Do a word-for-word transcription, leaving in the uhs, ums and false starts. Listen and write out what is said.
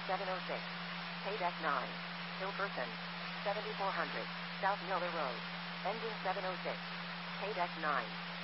seven oh six. K-Deck nine. Hilperson. seventy-four hundred. South Miller Road. Engine seven oh six. K-Deck nine.